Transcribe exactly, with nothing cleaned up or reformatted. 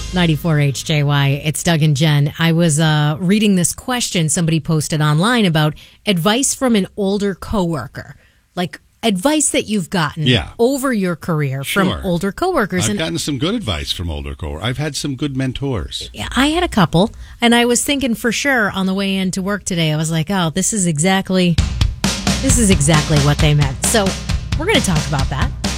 ninety-four H J Y. It's Doug and Jen. I was uh, reading this question somebody posted online about advice from an older coworker, like advice that you've gotten yeah. over your career sure. from older coworkers. I've and gotten some good advice from older coworkers. I've had some good mentors. Yeah, I had a couple, and I was thinking for sure on the way into work today, I was like, oh, this is exactly, this is exactly what they meant. So we're going to talk about that.